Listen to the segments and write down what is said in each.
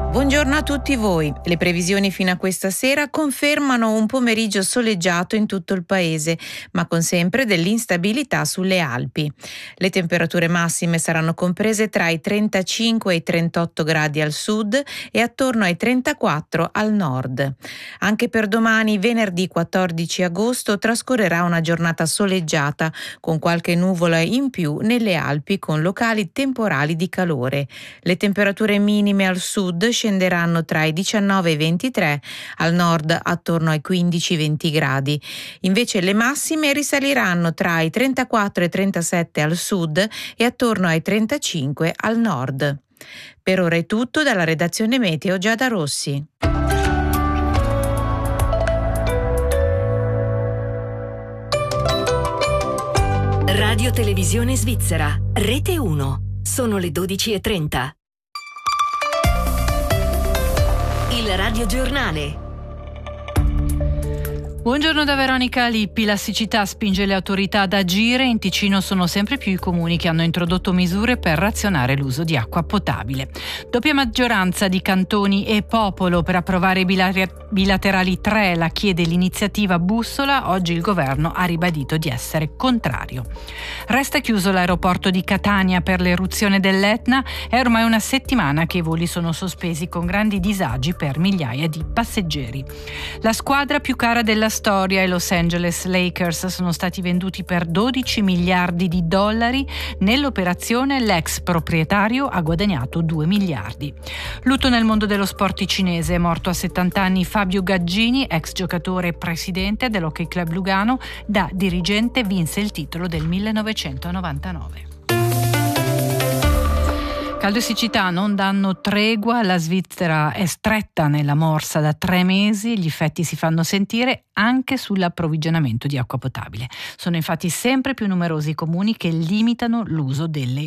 Buongiorno a tutti voi. Le previsioni fino a questa sera confermano un pomeriggio soleggiato in tutto il paese, ma con sempre dell'instabilità sulle Alpi. Le temperature massime saranno comprese tra i 35 e i 38 gradi al sud e attorno ai 34 al nord. Anche per domani, venerdì 14 agosto, trascorrerà una giornata soleggiata, con qualche nuvola in più nelle Alpi con locali temporali di calore. Le temperature minime al sud scenderanno tra i 19 e i 23, al nord attorno ai 15-20 gradi. Invece le massime risaliranno tra i 34 e i 37 al sud e attorno ai 35 al nord. Per ora è tutto dalla redazione Meteo Giada Rossi. Radio Televisione Svizzera, Rete 1. Sono le 12:30. Il Radio Giornale. Buongiorno da Veronica Lippi. La siccità spinge le autorità ad agire. In Ticino sono sempre più i comuni che hanno introdotto misure per razionare l'uso di acqua potabile. Doppia maggioranza di cantoni e popolo per approvare i bilaterali 3, la chiede l'iniziativa Bussola. Oggi il governo ha ribadito di essere contrario. Resta chiuso l'aeroporto di Catania per l'eruzione dell'Etna. È ormai una settimana che i voli sono sospesi, con grandi disagi per migliaia di passeggeri. La squadra più cara della storia, i Los Angeles Lakers, sono stati venduti per $12 miliardi. Nell'operazione l'ex proprietario ha guadagnato 2 miliardi. Lutto nel mondo dello sport cinese. È morto a 70 anni Fabio Gaggini, ex giocatore e presidente dell'Hockey Club Lugano. Da dirigente vinse il titolo del 1999. Caldo e siccità non danno tregua, la Svizzera è stretta nella morsa da 3 mesi, gli effetti si fanno sentire anche sull'approvvigionamento di acqua potabile. Sono infatti sempre più numerosi i comuni che limitano l'uso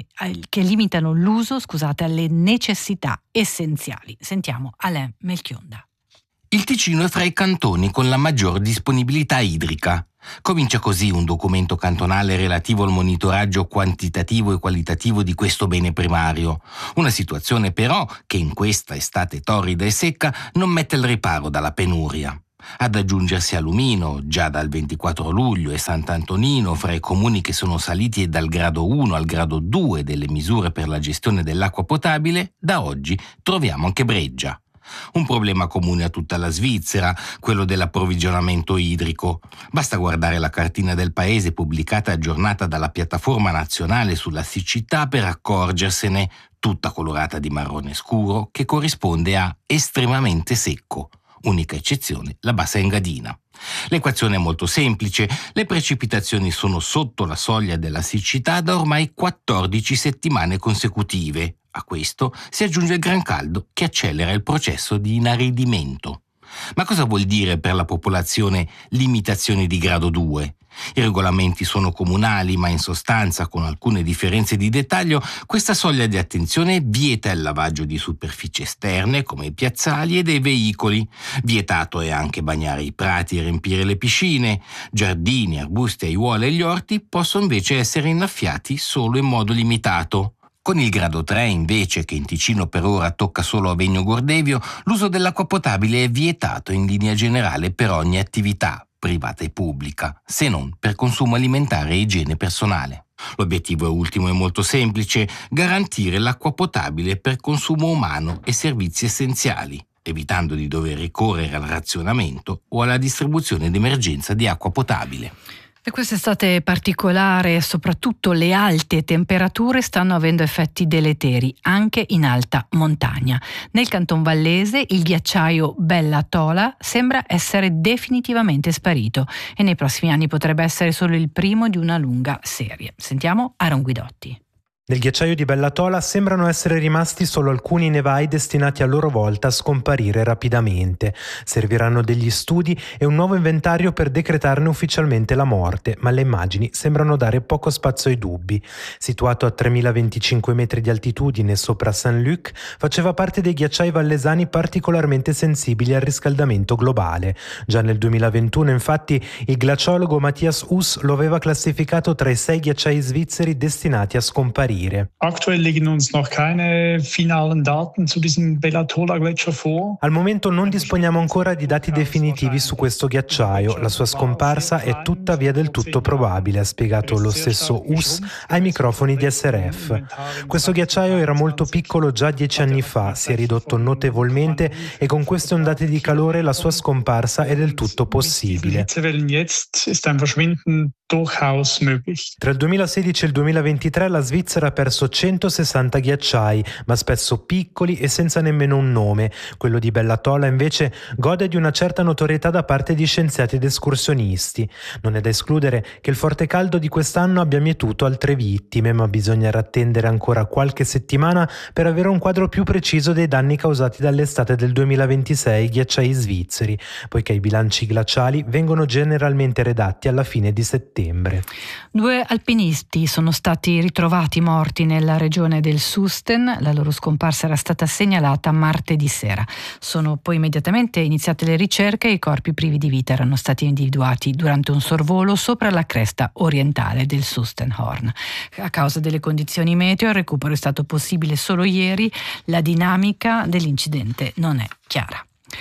alle necessità essenziali. Sentiamo Alain Melchionda. Il Ticino è fra i cantoni con la maggior disponibilità idrica. Comincia così un documento cantonale relativo al monitoraggio quantitativo e qualitativo di questo bene primario. Una situazione però che in questa estate torrida e secca non mette al riparo dalla penuria. Ad aggiungersi a Lumino, già dal 24 luglio, e Sant'Antonino, fra i comuni che sono saliti dal grado 1 al grado 2 delle misure per la gestione dell'acqua potabile, da oggi troviamo anche Breggia. Un problema comune a tutta la Svizzera, quello dell'approvvigionamento idrico. Basta guardare la cartina del paese pubblicata e aggiornata dalla piattaforma nazionale sulla siccità per accorgersene, tutta colorata di marrone scuro, che corrisponde a estremamente secco. Unica eccezione, la Bassa Engadina. L'equazione è molto semplice, le precipitazioni sono sotto la soglia della siccità da ormai 14 settimane consecutive. A questo si aggiunge il gran caldo che accelera il processo di inaridimento. Ma cosa vuol dire per la popolazione limitazioni di grado 2? I regolamenti sono comunali, ma in sostanza, con alcune differenze di dettaglio, questa soglia di attenzione vieta il lavaggio di superfici esterne come i piazzali e dei veicoli. Vietato è anche bagnare i prati e riempire le piscine. Giardini, arbusti, aiuole e gli orti possono invece essere innaffiati solo in modo limitato. Con il grado 3, invece, che in Ticino per ora tocca solo a Vegno Gordevio, l'uso dell'acqua potabile è vietato in linea generale per ogni attività, privata e pubblica, se non per consumo alimentare e igiene personale. L'obiettivo ultimo è molto semplice: garantire l'acqua potabile per consumo umano e servizi essenziali, evitando di dover ricorrere al razionamento o alla distribuzione d'emergenza di acqua potabile. E quest'estate particolare, soprattutto le alte temperature stanno avendo effetti deleteri anche in alta montagna. Nel Canton Vallese il ghiacciaio Bella Tola sembra essere definitivamente sparito e nei prossimi anni potrebbe essere solo il primo di una lunga serie. Sentiamo Aaron Guidotti. Nel ghiacciaio di Bella Tola sembrano essere rimasti solo alcuni nevai destinati a loro volta a scomparire rapidamente. Serviranno degli studi e un nuovo inventario per decretarne ufficialmente la morte, ma le immagini sembrano dare poco spazio ai dubbi. Situato a 3025 metri di altitudine sopra Saint-Luc, faceva parte dei ghiacciai vallesani particolarmente sensibili al riscaldamento globale. Già nel 2021, infatti, il glaciologo Matthias Huss lo aveva classificato tra i 6 ghiacciai svizzeri destinati a scomparire scomparire. Aktuell liegen uns noch keine finalen Daten zu diesem Bella-Tola-Gletscher vor. Al momento non disponiamo ancora di dati definitivi su questo ghiacciaio. La sua scomparsa è tuttavia del tutto probabile, ha spiegato lo stesso US ai microfoni di SRF. Questo ghiacciaio era molto piccolo già 10 anni fa, si è ridotto notevolmente e con queste ondate di calore la sua scomparsa è del tutto possibile. Tra il 2016 e il 2023 la Svizzera ha perso 160 ghiacciai, ma spesso piccoli e senza nemmeno un nome. Quello di Bella Tola invece gode di una certa notorietà da parte di scienziati ed escursionisti. Non è da escludere che il forte caldo di quest'anno abbia mietuto altre vittime, ma bisognerà attendere ancora qualche settimana per avere un quadro più preciso dei danni causati dall'estate del 2026 ai ghiacciai svizzeri, poiché i bilanci glaciali vengono generalmente redatti alla fine di settembre. 2 alpinisti sono stati ritrovati morti nella regione del Susten. La loro scomparsa era stata segnalata martedì sera. Sono poi immediatamente iniziate le ricerche e i corpi privi di vita erano stati individuati durante un sorvolo sopra la cresta orientale del Sustenhorn. A causa delle condizioni meteo il recupero è stato possibile solo ieri. La dinamica dell'incidente non è chiara.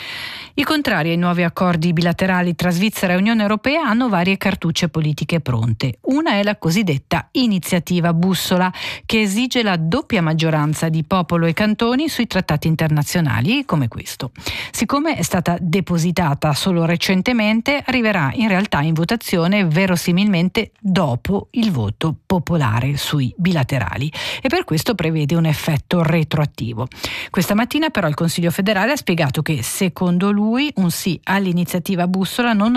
I contrari ai nuovi accordi bilaterali tra Svizzera e Unione Europea hanno varie cartucce politiche pronte. Una è la cosiddetta iniziativa bussola, che esige la doppia maggioranza di popolo e cantoni sui trattati internazionali come questo. Siccome è stata depositata solo recentemente, arriverà in realtà in votazione verosimilmente dopo il voto popolare sui bilaterali e per questo prevede un effetto retroattivo. Questa mattina però il Consiglio federale ha spiegato che secondo lui un sì all'iniziativa bussola non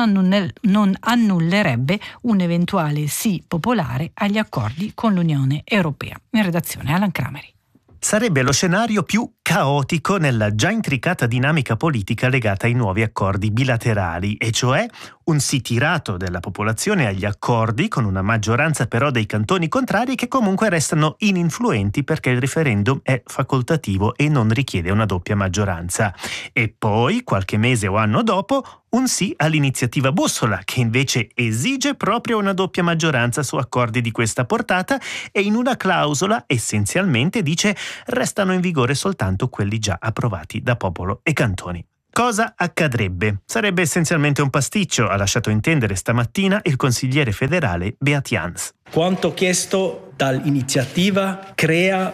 annullerebbe un eventuale sì popolare agli accordi con l'Unione Europea. In redazione Alan Crameri. Sarebbe lo scenario più caotico nella già intricata dinamica politica legata ai nuovi accordi bilaterali, e cioè un sì tirato della popolazione agli accordi, con una maggioranza però dei cantoni contrari che comunque restano ininfluenti perché il referendum è facoltativo e non richiede una doppia maggioranza. E poi, qualche mese o anno dopo, un sì all'iniziativa bussola, che invece esige proprio una doppia maggioranza su accordi di questa portata e in una clausola essenzialmente dice restano in vigore soltanto quelli già approvati da popolo e cantoni. Cosa accadrebbe? Sarebbe essenzialmente un pasticcio, ha lasciato intendere stamattina il consigliere federale Beat Jans. Quanto chiesto dall'iniziativa crea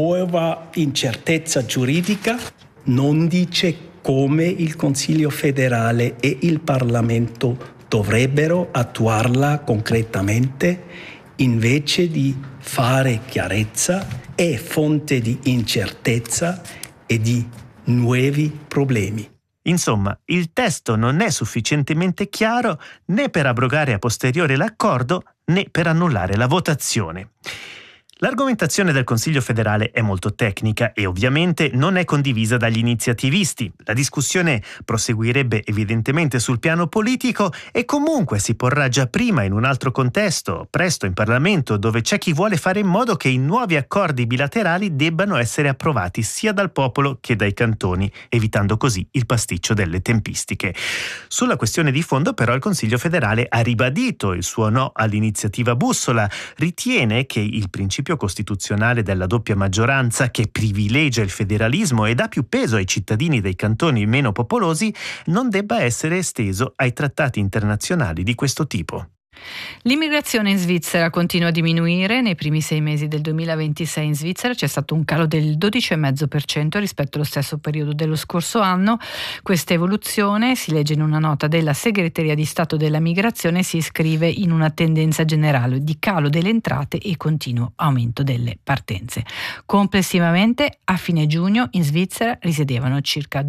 nuova incertezza giuridica, non dice come il Consiglio federale e il Parlamento dovrebbero attuarla concretamente, invece di fare chiarezza è fonte di incertezza e di nuovi problemi. Insomma, il testo non è sufficientemente chiaro né per abrogare a posteriore l'accordo né per annullare la votazione. L'argomentazione del Consiglio federale è molto tecnica e ovviamente non è condivisa dagli iniziativisti. La discussione proseguirebbe evidentemente sul piano politico e comunque si porrà già prima in un altro contesto, presto in Parlamento, dove c'è chi vuole fare in modo che i nuovi accordi bilaterali debbano essere approvati sia dal popolo che dai cantoni, evitando così il pasticcio delle tempistiche. Sulla questione di fondo però il Consiglio federale ha ribadito il suo no all'iniziativa bussola, ritiene che il principio costituzionale della doppia maggioranza, che privilegia il federalismo e dà più peso ai cittadini dei cantoni meno popolosi, non debba essere esteso ai trattati internazionali di questo tipo. L'immigrazione in Svizzera continua a diminuire. Nei primi 6 mesi del 2026 in Svizzera c'è stato un calo del 12,5% rispetto allo stesso periodo dello scorso anno. Questa evoluzione, si legge in una nota della Segreteria di Stato della Migrazione, si iscrive in una tendenza generale di calo delle entrate e continuo aumento delle partenze. Complessivamente a fine giugno in Svizzera risiedevano circa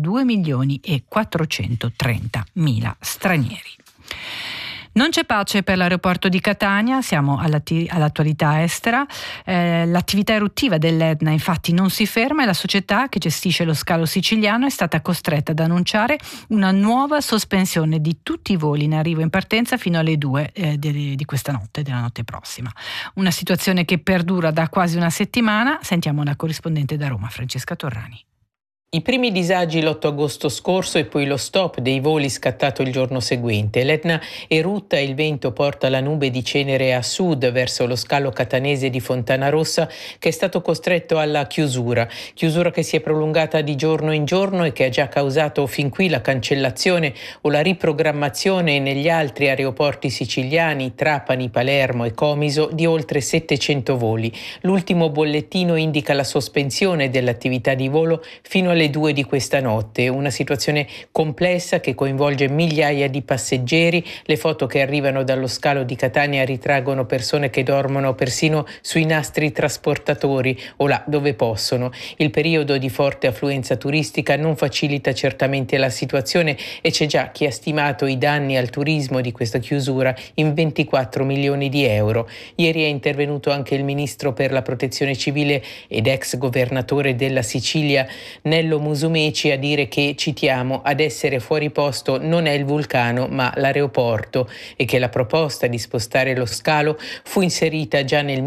2.430.000 stranieri. Non c'è pace per l'aeroporto di Catania, siamo all'attualità estera. L'attività eruttiva dell'Etna infatti non si ferma e la società che gestisce lo scalo siciliano è stata costretta ad annunciare una nuova sospensione di tutti i voli in arrivo e in partenza fino alle 2 di questa notte, della notte prossima. Una situazione che perdura da quasi una settimana. Sentiamo la corrispondente da Roma, Francesca Torrani. I primi disagi l'8 agosto scorso e poi lo stop dei voli scattato il giorno seguente. L'Etna erutta e il vento porta la nube di cenere a sud verso lo scalo catanese di Fontanarossa, che è stato costretto alla chiusura che si è prolungata di giorno in giorno e che ha già causato fin qui la cancellazione o la riprogrammazione negli altri aeroporti siciliani, Trapani, Palermo e Comiso, di oltre 700 voli. L'ultimo bollettino indica la sospensione dell'attività di volo fino alle 2 di questa notte, una situazione complessa che coinvolge migliaia di passeggeri. Le foto che arrivano dallo scalo di Catania ritraggono persone che dormono persino sui nastri trasportatori o là dove possono. Il periodo di forte affluenza turistica non facilita certamente la situazione e c'è già chi ha stimato i danni al turismo di questa chiusura in 24 milioni di euro. Ieri è intervenuto anche il ministro per la protezione civile ed ex governatore della Sicilia, Nello Musumeci, a dire che, citiamo, ad essere fuori posto non è il vulcano ma l'aeroporto e che la proposta di spostare lo scalo fu inserita già nel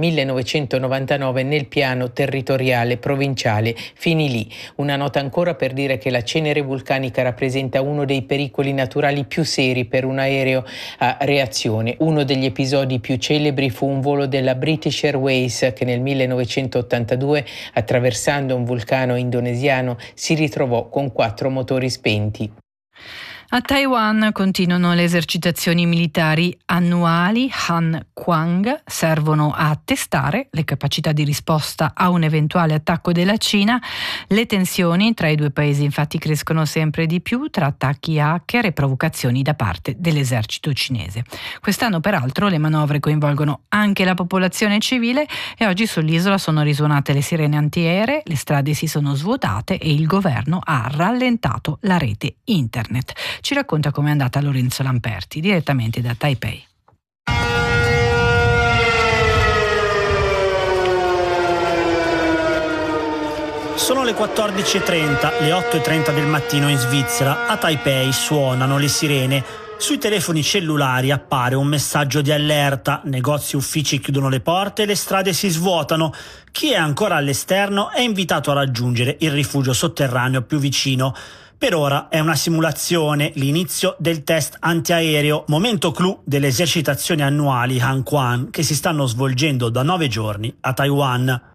1999 nel piano territoriale provinciale. Fini lì. Una nota ancora per dire che la cenere vulcanica rappresenta uno dei pericoli naturali più seri per un aereo a reazione. Uno degli episodi più celebri fu un volo della British Airways che nel 1982, attraversando un vulcano indonesiano, si ritrovò con 4 motori spenti. A Taiwan continuano le esercitazioni militari annuali Han Kuang, servono a testare le capacità di risposta a un eventuale attacco della Cina. Le tensioni tra i due paesi infatti crescono sempre di più tra attacchi hacker e provocazioni da parte dell'esercito cinese. Quest'anno peraltro le manovre coinvolgono anche la popolazione civile e oggi sull'isola sono risuonate le sirene antiaeree, le strade si sono svuotate e il governo ha rallentato la rete internet. Ci racconta com'è andata Lorenzo Lamperti, direttamente da Taipei. Sono le 14.30, le 8.30 del mattino in Svizzera. A Taipei suonano le sirene. Sui telefoni cellulari appare un messaggio di allerta. Negozi e uffici chiudono le porte e le strade si svuotano. Chi è ancora all'esterno è invitato a raggiungere il rifugio sotterraneo più vicino. Per ora è una simulazione, l'inizio del test antiaereo, momento clou delle esercitazioni annuali Han Kuang che si stanno svolgendo da 9 giorni a Taiwan.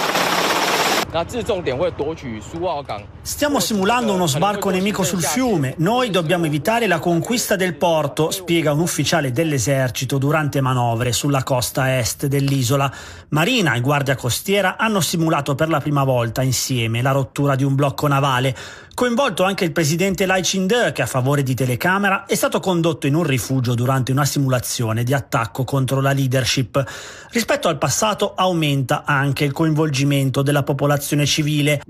Stiamo simulando uno sbarco nemico sul fiume. Noi dobbiamo evitare la conquista del porto, spiega un ufficiale dell'esercito durante manovre sulla costa est dell'isola. Marina e Guardia Costiera hanno simulato per la prima volta insieme la rottura di un blocco navale. Coinvolto anche il presidente Lai Ching-te, che a favore di telecamera è stato condotto in un rifugio durante una simulazione di attacco contro la leadership. Rispetto al passato aumenta anche il coinvolgimento della popolazione civile,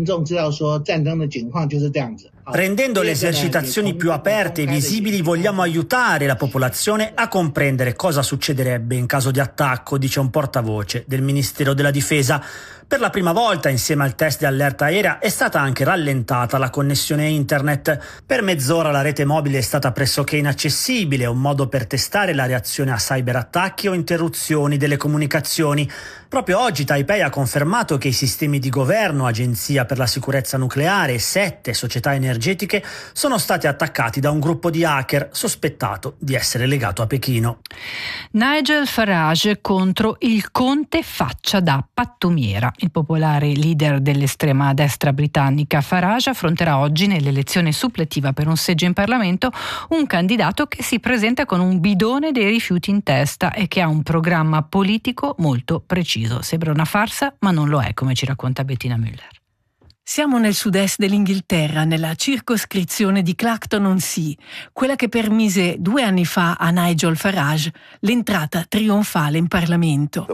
rendendo le esercitazioni più aperte e visibili. Vogliamo aiutare la popolazione a comprendere cosa succederebbe in caso di attacco, dice un portavoce del Ministero della Difesa. Per la prima volta, insieme al test di allerta aerea, è stata anche rallentata la connessione internet. Per mezz'ora la rete mobile è stata pressoché inaccessibile, un modo per testare la reazione a cyberattacchi o interruzioni delle comunicazioni. Proprio oggi Taipei ha confermato che i sistemi di governo, Agenzia per la sicurezza nucleare e 7 società energetiche sono stati attaccati da un gruppo di hacker sospettato di essere legato a Pechino. Nigel Farage contro il Conte faccia da pattumiera. Il popolare leader dell'estrema destra britannica Farage affronterà oggi nell'elezione suppletiva per un seggio in Parlamento un candidato che si presenta con un bidone dei rifiuti in testa e che ha un programma politico molto preciso. Sembra una farsa, ma non lo è, come ci racconta Bettina Müller. Siamo nel sud-est dell'Inghilterra, nella circoscrizione di Clacton-on-Sea, quella che permise 2 anni fa a Nigel Farage l'entrata trionfale in Parlamento.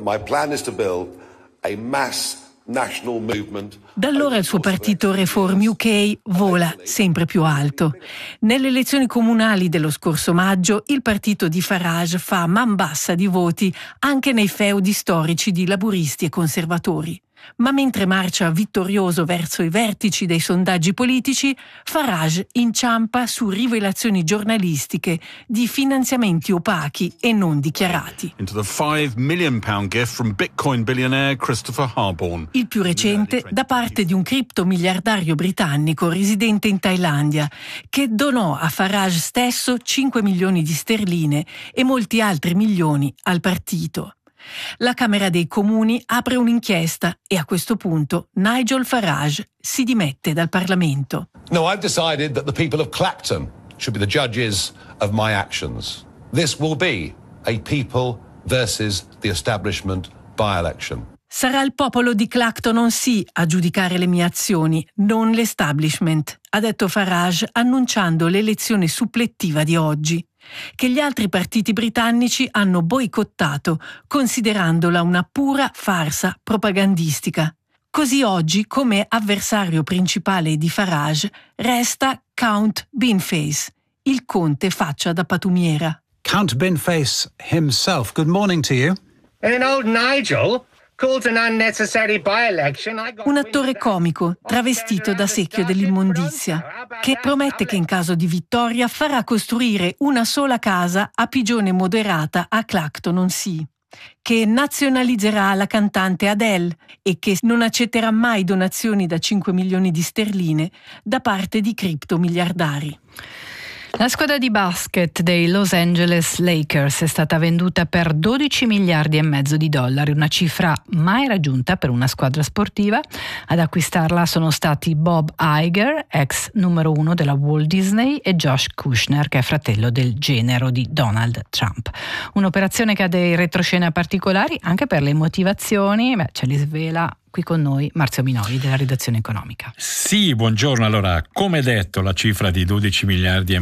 Da allora il suo partito Reform UK vola sempre più alto. Nelle elezioni comunali dello scorso maggio il partito di Farage fa man bassa di voti anche nei feudi storici di laburisti e conservatori. Ma mentre marcia vittorioso verso i vertici dei sondaggi politici, Farage inciampa su rivelazioni giornalistiche di finanziamenti opachi e non dichiarati. Into the £5 million gift from Bitcoin billionaire Christopher Harborn. Il più recente da parte di un criptomiliardario britannico residente in Thailandia, che donò a Farage stesso 5 milioni di sterline e molti altri milioni al partito. La Camera dei Comuni apre un'inchiesta e a questo punto Nigel Farage si dimette dal Parlamento. No, I've decided that the people of Clacton should be the judges of my actions. This will be a people versus the establishment by-election. Sarà il popolo di Clacton-on-Sea a giudicare le mie azioni, non l'establishment, ha detto Farage annunciando l'elezione supplettiva di oggi, che gli altri partiti britannici hanno boicottato, considerandola una pura farsa propagandistica. Così oggi, come avversario principale di Farage, resta Count Binface, il conte faccia da patumiera. Count Binface himself, good morning to you. And old Nigel called an unnecessary by-election. Un attore comico, travestito da secchio dell'immondizia, che promette che in caso di vittoria farà costruire una sola casa a pigione moderata a Clacton-on-Sea, che nazionalizzerà la cantante Adele e che non accetterà mai donazioni da 5 milioni di sterline da parte di criptomiliardari. La squadra di basket dei Los Angeles Lakers è stata venduta per $12,5 miliardi, una cifra mai raggiunta per una squadra sportiva. Ad acquistarla sono stati Bob Iger, ex numero 1 della Walt Disney, e Josh Kushner, che è fratello del genero di Donald Trump. Un'operazione che ha dei retroscena particolari anche per le motivazioni, ce li svela qui con noi Marzio Minoli della redazione economica. Sì, buongiorno. Allora, come detto, la cifra di $12,5 miliardi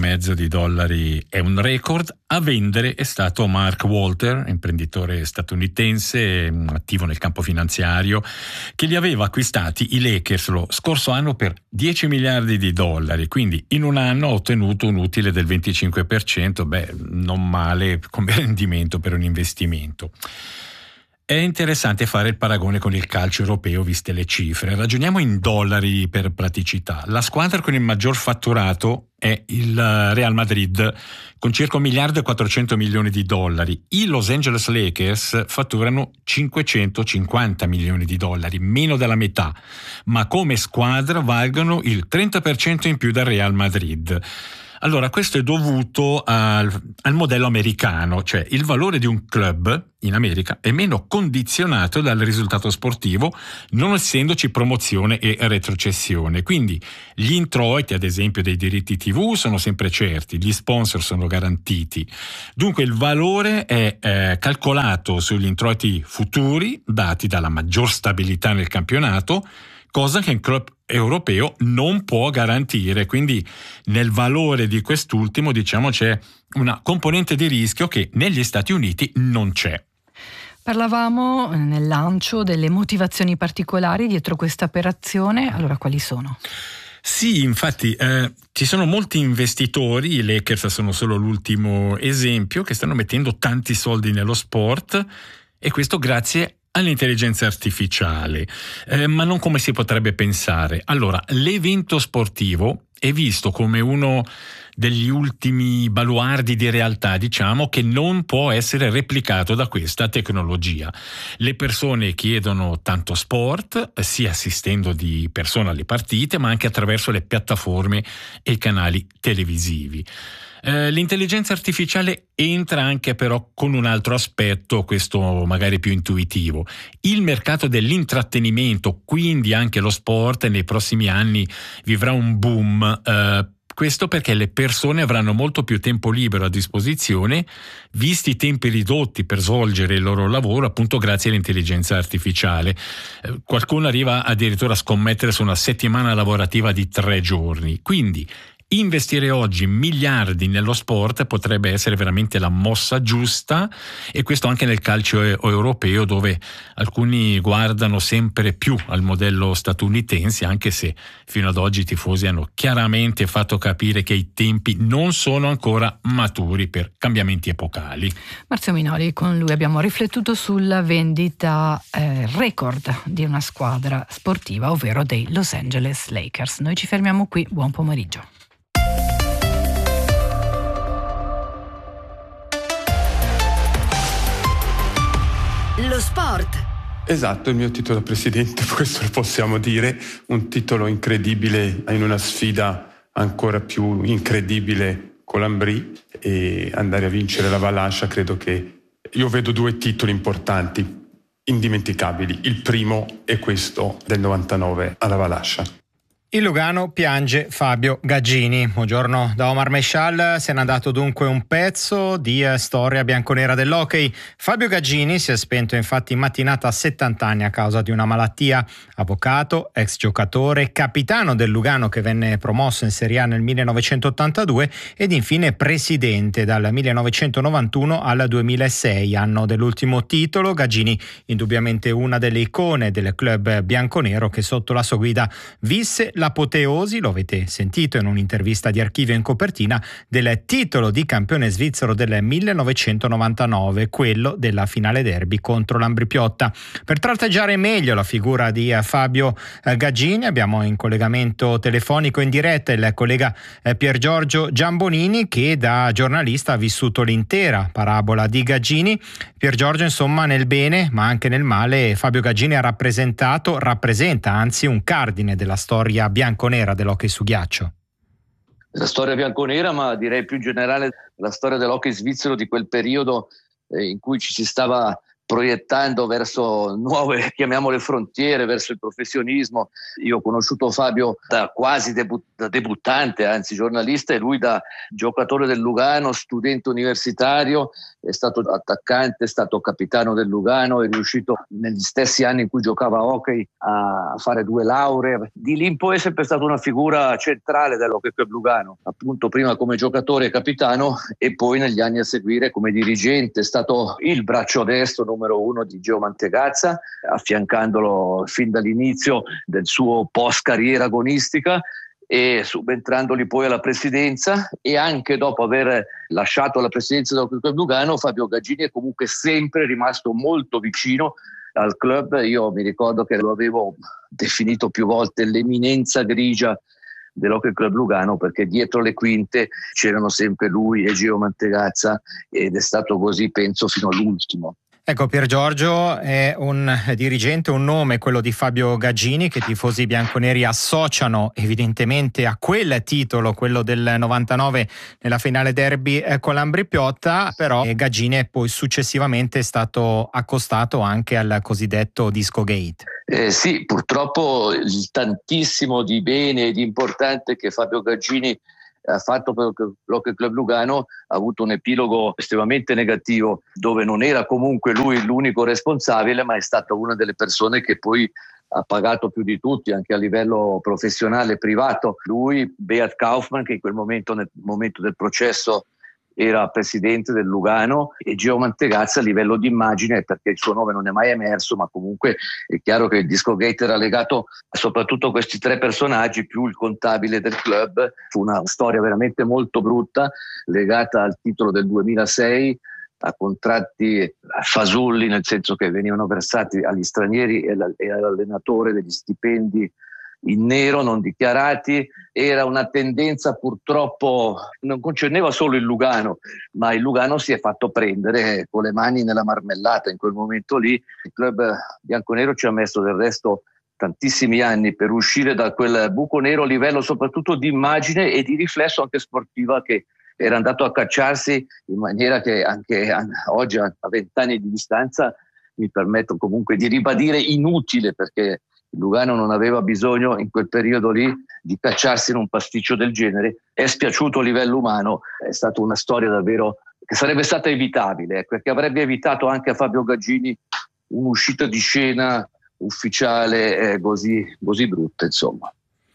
è un record. A vendere è stato Mark Walter, imprenditore statunitense attivo nel campo finanziario, che li aveva acquistati i Lakers lo scorso anno per $10 miliardi, quindi in un anno ha ottenuto un utile del 25%, non male come rendimento per un investimento. È interessante fare il paragone con il calcio europeo viste le cifre. Ragioniamo in dollari per praticità. La squadra con il maggior fatturato è il Real Madrid con circa $1,4 miliardi. I Los Angeles Lakers fatturano $550 milioni, meno della metà, ma come squadra valgono il 30% in più del Real Madrid. Allora, questo è dovuto al modello americano, cioè il valore di un club in America è meno condizionato dal risultato sportivo, non essendoci promozione e retrocessione. Quindi gli introiti, ad esempio, dei diritti TV sono sempre certi, gli sponsor sono garantiti. Dunque il valore è calcolato sugli introiti futuri, dati dalla maggior stabilità nel campionato, cosa che un club europeo non può garantire. Quindi nel valore di quest'ultimo, c'è una componente di rischio che negli Stati Uniti non c'è. Parlavamo nel lancio delle motivazioni particolari dietro questa operazione, allora quali sono? Sì, infatti ci sono molti investitori, i Lakers sono solo l'ultimo esempio, che stanno mettendo tanti soldi nello sport, e questo grazie all'intelligenza artificiale, ma non come si potrebbe pensare. Allora, l'evento sportivo è visto come uno degli ultimi baluardi di realtà, che non può essere replicato da questa tecnologia. Le persone chiedono tanto sport, sia assistendo di persona alle partite, ma anche attraverso le piattaforme e i canali televisivi. L'intelligenza artificiale entra anche però con un altro aspetto, questo magari più intuitivo. Il mercato dell'intrattenimento, quindi anche lo sport, nei prossimi anni vivrà un boom. Questo perché le persone avranno molto più tempo libero a disposizione, visti i tempi ridotti per svolgere il loro lavoro, appunto grazie all'intelligenza artificiale. Qualcuno arriva addirittura a scommettere su una settimana lavorativa di 3 giorni. Quindi investire oggi miliardi nello sport potrebbe essere veramente la mossa giusta, e questo anche nel calcio europeo, dove alcuni guardano sempre più al modello statunitense, anche se fino ad oggi i tifosi hanno chiaramente fatto capire che i tempi non sono ancora maturi per cambiamenti epocali. Marzio Minoli, con lui abbiamo riflettuto sulla vendita record di una squadra sportiva, ovvero dei Los Angeles Lakers. Noi ci fermiamo qui, buon pomeriggio. Lo sport. Esatto, il mio titolo presidente, questo lo possiamo dire, un titolo incredibile in una sfida ancora più incredibile con l'Ambry, e andare a vincere la Valascia. Credo che io vedo 2 titoli importanti, indimenticabili. Il primo è questo del 99 alla Valascia. Il Lugano piange Fabio Gaggini. Buongiorno da Omar Mescial. Se n'è andato dunque un pezzo di storia bianconera dell'hockey. Fabio Gaggini si è spento infatti in mattinata a 70 anni a causa di una malattia. Avvocato, ex giocatore, capitano del Lugano che venne promosso in Serie A nel 1982 ed infine presidente dal 1991 al 2006, anno dell'ultimo titolo. Gaggini indubbiamente una delle icone del club bianconero che sotto la sua guida visse l'apoteosi, lo avete sentito in un'intervista di Archivio in copertina, del titolo di campione svizzero del 1999, quello della finale derby contro l'Ambry Piotta. Per tratteggiare meglio la figura di Fabio Gaggini abbiamo in collegamento telefonico in diretta il collega Piergiorgio Giambonini, che da giornalista ha vissuto l'intera parabola di Gaggini. Piergiorgio, insomma, nel bene ma anche nel male Fabio Gaggini ha rappresenta anzi un cardine della storia bianconera dell'hockey su ghiaccio. La storia bianconera, ma direi più in generale la storia dell'hockey svizzero di quel periodo in cui ci si stava proiettando verso nuove, chiamiamole, frontiere, verso il professionismo. Io ho conosciuto Fabio da quasi da debuttante, anzi giornalista, e lui da giocatore del Lugano, studente universitario, è stato attaccante, è stato capitano del Lugano, è riuscito negli stessi anni in cui giocava a hockey a fare 2 lauree. Di lì in poi è sempre stata una figura centrale dell'Hockey Club Lugano, appunto prima come giocatore e capitano e poi negli anni a seguire come dirigente. È stato il braccio destro numero 1 di Geo Mantegazza, affiancandolo fin dall'inizio del suo post carriera agonistica e subentrandoli poi alla presidenza, e anche dopo aver lasciato la presidenza del Club Lugano, Fabio Gaggini è comunque sempre rimasto molto vicino al club. Io mi ricordo che lo avevo definito più volte l'eminenza grigia dell'Hockey Club Lugano, perché dietro le quinte c'erano sempre lui e Geo Mantegazza, ed è stato così penso fino all'ultimo. Ecco, Piergiorgio, è un dirigente, un nome, quello di Fabio Gaggini, che i tifosi bianconeri associano evidentemente a quel titolo, quello del 99 nella finale derby con l'Ambry Piotta, però Gaggini è poi successivamente stato accostato anche al cosiddetto Disco Gate. Sì, purtroppo il tantissimo di bene e di importante che Fabio Gaggini ha fatto per l'Hockey Club Lugano ha avuto un epilogo estremamente negativo, dove non era comunque lui l'unico responsabile, ma è stata una delle persone che poi ha pagato più di tutti anche a livello professionale e privato. Lui, Beat Kaufmann, che in quel momento, nel momento del processo, era presidente del Lugano, e Geo Mantegazza a livello di immagine, perché il suo nome non è mai emerso, ma comunque è chiaro che il Disco Gate era legato soprattutto a questi 3 personaggi più il contabile del club. Fu una storia veramente molto brutta, legata al titolo del 2006, a contratti fasulli, nel senso che venivano versati agli stranieri e all'allenatore degli stipendi in nero non dichiarati. Era una tendenza, purtroppo non concerneva solo il Lugano, ma il Lugano si è fatto prendere con le mani nella marmellata in quel momento lì. Il club bianconero ci ha messo del resto tantissimi anni per uscire da quel buco nero a livello soprattutto di immagine e di riflesso anche sportiva, che era andato a cacciarsi in maniera che anche oggi a 20 anni di distanza mi permetto comunque di ribadire inutile, perché il Lugano non aveva bisogno in quel periodo lì di cacciarsi in un pasticcio del genere. È spiaciuto a livello umano, è stata una storia davvero che sarebbe stata evitabile, perché avrebbe evitato anche a Fabio Gaggini un'uscita di scena ufficiale così brutta, insomma.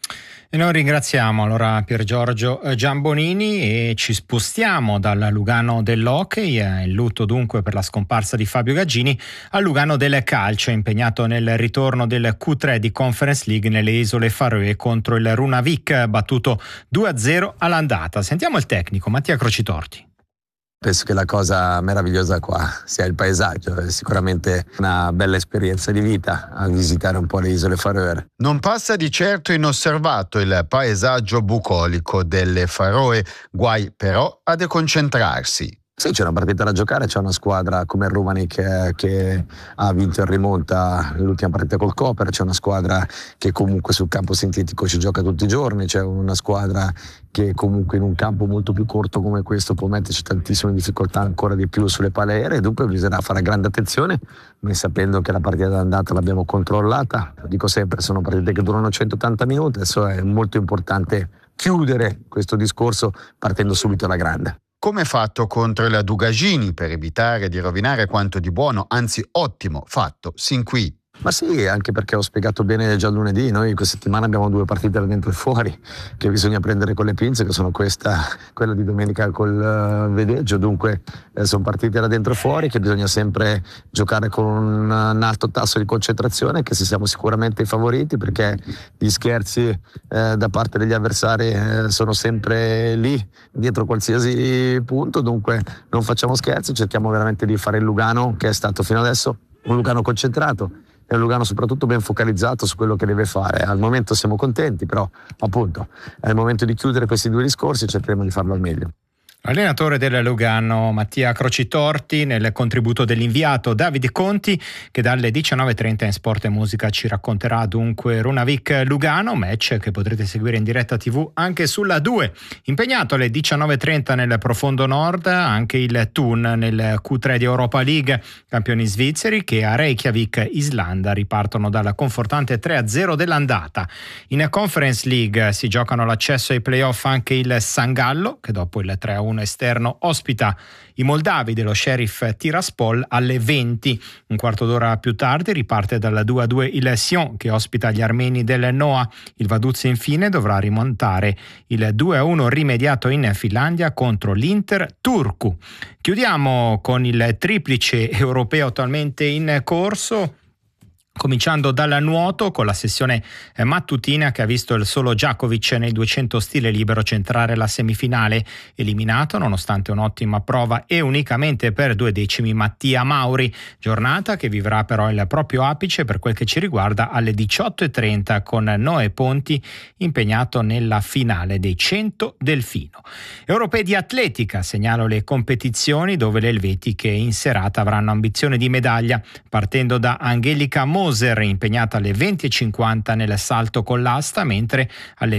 E noi ringraziamo allora Piergiorgio Giambonini e ci spostiamo dal Lugano dell'hockey, in lutto dunque per la scomparsa di Fabio Gaggini, al Lugano del calcio, impegnato nel ritorno del Q3 di Conference League nelle Isole Faroe contro il Runavik, battuto 2-0 all'andata. Sentiamo il tecnico Mattia Crocitorti. Penso che la cosa meravigliosa qua sia il paesaggio, è sicuramente una bella esperienza di vita a visitare un po' le Isole Faroe. Non passa di certo inosservato il paesaggio bucolico delle Faroe, guai però a deconcentrarsi. Sì, c'è una partita da giocare, c'è una squadra come il Ruvanik che ha vinto in rimonta l'ultima partita col Koper, c'è una squadra che comunque sul campo sintetico ci gioca tutti i giorni, c'è una squadra che comunque in un campo molto più corto come questo può metterci tantissime difficoltà ancora di più sulle palle aeree, dunque bisognerà fare grande attenzione, noi sapendo che la partita d'andata l'abbiamo controllata, lo dico sempre, sono partite che durano 180 minuti, adesso è molto importante chiudere questo discorso partendo subito alla grande. Come fatto contro il Dugagini per evitare di rovinare quanto di buono, anzi ottimo, fatto sin qui. Ma sì, anche perché ho spiegato bene già lunedì, noi questa settimana abbiamo 2 partite da dentro e fuori che bisogna prendere con le pinze, che sono quella di domenica col Vedeggio, dunque sono partite da dentro e fuori che bisogna sempre giocare con un alto tasso di concentrazione, che se siamo sicuramente i favoriti perché gli scherzi da parte degli avversari sono sempre lì dietro qualsiasi punto, dunque non facciamo scherzi, cerchiamo veramente di fare il Lugano che è stato fino adesso un Lugano concentrato. È un Lugano soprattutto ben focalizzato su quello che deve fare. Al momento siamo contenti, però appunto è il momento di chiudere questi 2 discorsi e cercheremo di farlo al meglio. Allenatore del Lugano Mattia Crocitorti nel contributo dell'inviato Davide Conti, che dalle 19.30 in Sport e Musica ci racconterà dunque Runavik Lugano, match che potrete seguire in diretta TV anche sulla 2. Impegnato alle 19.30 nel profondo nord anche il Thun nel Q3 di Europa League, campioni svizzeri che a Reykjavik, Islanda, ripartono dalla confortante 3-0 dell'andata. In Conference League si giocano l'accesso ai playoff anche il San Gallo, che dopo il 3-1 esterno ospita i moldavi dello Sheriff Tiraspol alle 20. Un quarto d'ora più tardi riparte dalla 2-2 il Sion che ospita gli armeni del Noah. Il Vaduz infine dovrà rimontare il 2-1 rimediato in Finlandia contro l'Inter Turku. Chiudiamo con il triplice europeo attualmente in corso, cominciando dal nuoto con la sessione mattutina che ha visto il solo Djakovic nel 200 stile libero centrare la semifinale, eliminato nonostante un'ottima prova e unicamente per 2 decimi Mattia Mauri, giornata che vivrà però il proprio apice per quel che ci riguarda alle 18.30 con Noè Ponti impegnato nella finale dei 100 delfino. Europei di atletica, segnalo le competizioni dove le elvetiche in serata avranno ambizione di medaglia, partendo da Angelica Moser impegnata alle 20.50 nel salto con l'asta, mentre alle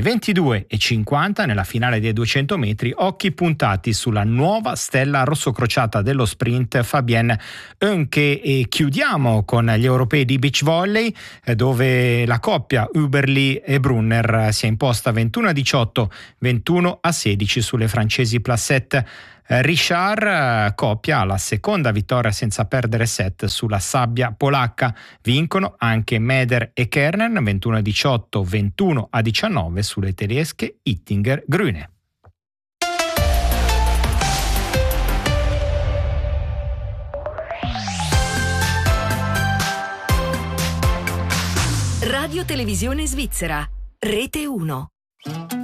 22.50 nella finale dei 200 metri occhi puntati sulla nuova stella rossocrociata dello sprint Fabienne Oenke. E chiudiamo con gli europei di beach volley dove la coppia Uberli e Brunner si è imposta 21-18, 21-16 sulle francesi Placette. Richard coppia la seconda vittoria senza perdere set sulla sabbia polacca. Vincono anche Meder e Kernen 21-18, 21-19 sulle tedesche Ittinger Grüne. Radio Televisione Svizzera, Rete 1.